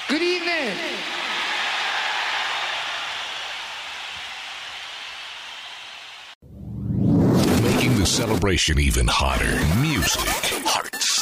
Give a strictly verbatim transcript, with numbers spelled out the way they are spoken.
Good evening. Making the celebration even hotter. Music, hearts,